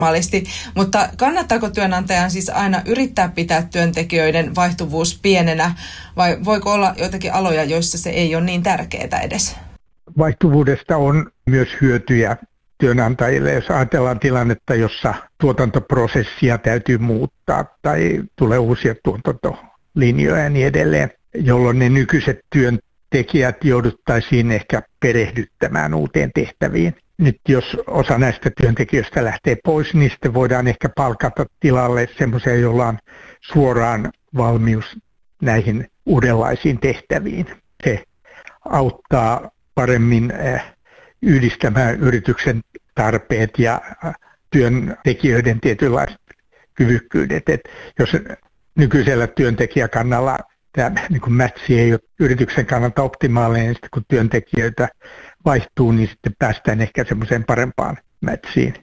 normaalisti. Mutta kannattaako työnantajan siis aina yrittää pitää työntekijöiden vaihtuvuus pienenä vai voiko olla joitakin aloja, joissa se ei ole niin tärkeää edes? Vaihtuvuudesta on myös hyötyjä työnantajille, jos ajatellaan tilannetta, jossa tuotantoprosessia täytyy muuttaa tai tulee uusia tuotantolinjoja ja niin edelleen, jolloin ne nykyiset työntekijät jouduttaisiin ehkä perehdyttämään uuteen tehtäviin. Nyt jos osa näistä työntekijöistä lähtee pois, niin sitten voidaan ehkä palkata tilalle semmoisia, joilla on suoraan valmius näihin uudenlaisiin tehtäviin. Se auttaa paremmin yhdistämään yrityksen tarpeet ja työntekijöiden tietynlaiset kyvykkyydet. Et jos nykyisellä työntekijäkannalla tämä niin matchi ei ole yrityksen kannalta optimaalinen, niin sitten kun työntekijöitä vaihtuu, niin sitten päästään ehkä semmoiseen parempaan matchiin.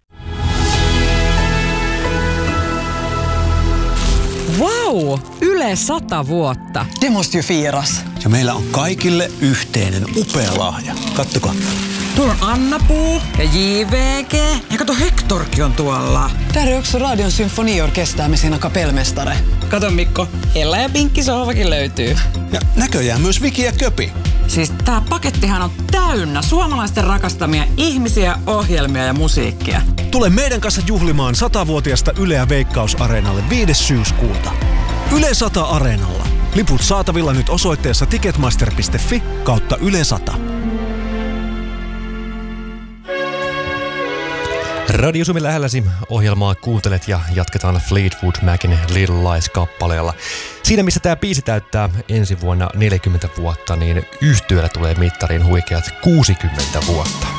Wow! Yle 100 vuotta. Det måste ju firas. Ja meillä on kaikille yhteinen upea lahja. Kattokaa. Tuolla on Anna-Puu ja JVG. Ja kato, Hectorkin on tuolla. Där är också Radion symfoniorkester med sina kapellmästare. Kato Mikko, Ella ja Pinkki sohvakin löytyy. Ja näköjään myös Viki ja Köpi. Siis tää pakettihan on täynnä suomalaisten rakastamia ihmisiä, ohjelmia ja musiikkia. Tule meidän kanssa juhlimaan 100-vuotiaasta Yleä Veikkaus-areenalle 5. syyskuuta. Yle 100 Areenalla. Liput saatavilla nyt osoitteessa ticketmaster.fi/Yle 100. Radio Suomi lähelläsi ohjelmaa kuuntelet ja jatketaan Fleetwood Macin Little Lies-kappaleella. Siinä missä tämä biisi täyttää ensi vuonna 40 vuotta, niin yhtyeellä tulee mittariin huikeat 60 vuotta.